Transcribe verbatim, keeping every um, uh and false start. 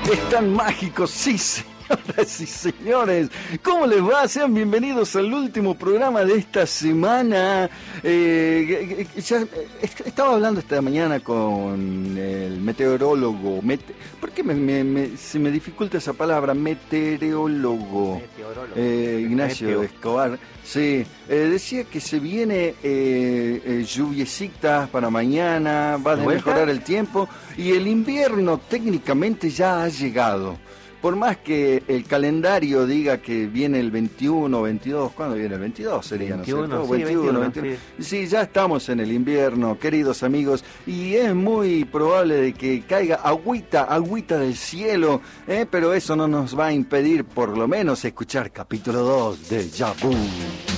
Están mágicos, sí, señoras y señores. ¿Cómo les va? Sean bienvenidos al último programa de esta semana. Eh, ya, estaba hablando esta mañana con el meteorólogo. Mete, ¿Por qué me, me, me, se me dificulta esa palabra? Meteorólogo. Meteorólogo. Eh, Ignacio Meteo. Escobar. Sí, eh, decía que se viene eh, eh, lluviecitas para mañana, va a mejorar el tiempo y el invierno técnicamente ya ha llegado. Por más que el calendario diga que viene el veintiuno, veintidós, ¿cuándo viene el veintidós? Sería, veintiuno, ¿no sé? sí, veintiuno, veintiuno, veintiuno. Sí. Sí, ya estamos en el invierno, queridos amigos, y es muy probable de que caiga agüita, agüita del cielo, ¿eh? Pero eso no nos va a impedir por lo menos escuchar capítulo dos de Ya Boom.